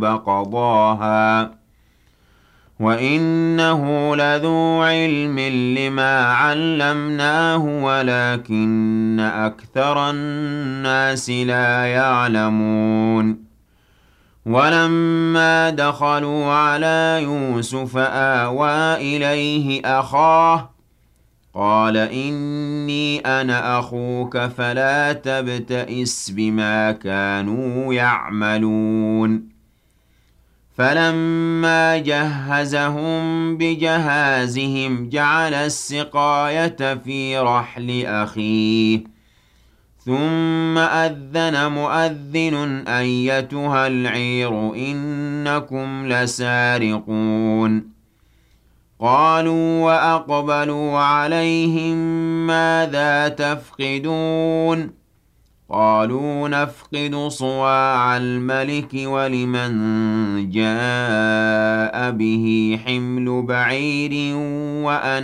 فقضاها وإنه لذو علم لما علمناه ولكن أكثر الناس لا يعلمون ولما دخلوا على يوسف آوى إليه أخاه قال إني أنا أخوك فلا تبتئس بما كانوا يعملون فلما جهزهم بجهازهم جعل السقاية في رحل أخيه ثم أذن مؤذن أيتها العير إنكم لسارقون قالوا وأقبلوا عليهم ماذا تفقدون قالوا نفقد صواع الملك ولمن جاء به حمل بعير وأنا